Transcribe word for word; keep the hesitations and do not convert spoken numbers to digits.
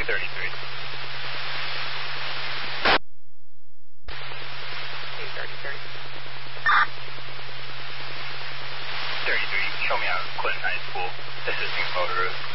two thirty-three. two thirty-three. thirty-three, show me out of Clinton High School, assisting motorist.